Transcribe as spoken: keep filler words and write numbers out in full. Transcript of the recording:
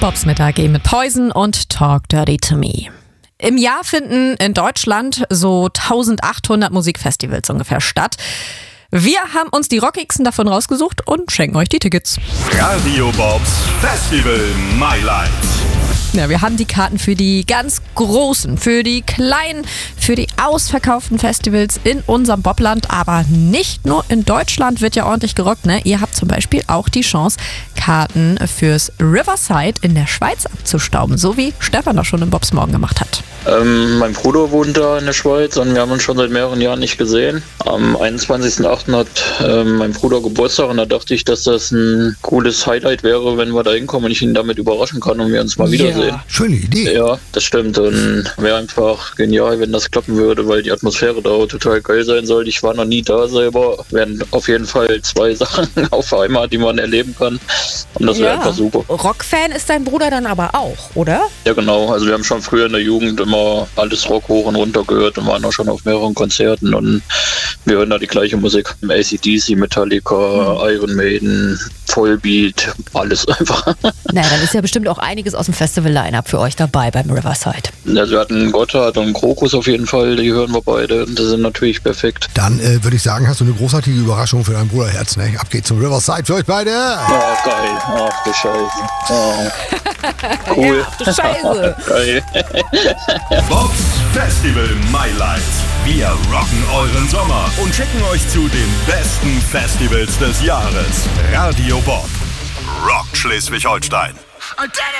Bobs mit A G mit Poison und Talk Dirty to Me. Im Jahr finden in Deutschland so eintausendachthundert Musikfestivals ungefähr statt. Wir haben uns die rockigsten davon rausgesucht und schenken euch die Tickets. Radio Bobs Festival Mailand. Ja, wir haben die Karten für die ganz großen, für die kleinen, für die ausverkauften Festivals in unserem Bobland. Aber nicht nur in Deutschland wird ja ordentlich gerockt, ne? Ihr habt zum Beispiel auch die Chance, Karten fürs Riverside in der Schweiz abzustauben. So wie Stefan das schon im Bobs Morgen gemacht hat. Ähm, mein Bruder wohnt da in der Schweiz und wir haben uns schon seit mehreren Jahren nicht gesehen. Am einundzwanzigsten achten hat ähm, mein Bruder Geburtstag und da dachte ich, dass das ein cooles Highlight wäre, wenn wir da hinkommen und ich ihn damit überraschen kann und wir uns mal wiedersehen. Ja, schöne Idee. Ja, das stimmt und wäre einfach genial, wenn das klappen würde, weil die Atmosphäre da total geil sein soll. Ich war noch nie da selber. Wären auf jeden Fall zwei Sachen auf einmal, die man erleben kann und das wäre Ja. einfach super. Rockfan ist dein Bruder dann aber auch, oder? Ja genau, also wir haben schon früher in der Jugend immer alles Rock hoch und runter gehört und waren auch schon auf mehreren Konzerten und wir hören da die gleiche Musik. A C D C, Metallica, mhm. Iron Maiden, Vollbeat, alles einfach. Na, dann ist ja bestimmt auch einiges aus dem Festival-Line-Up für euch dabei beim Riverside. Also wir hatten Gotthard und Krokus auf jeden Fall, die hören wir beide und das sind natürlich perfekt. Dann äh, würde ich sagen, hast du eine großartige Überraschung für dein Bruderherz. Ne? Ab geht's zum Riverside für euch beide. Ja, geil. Ach du Scheiße. Oh. Cool. Ja, du Scheiße. Geil. Bobs Festival Mailand. Wir rocken euren Sommer und schicken euch zu den besten Festivals des Jahres. Radio Bob. Rock Schleswig-Holstein.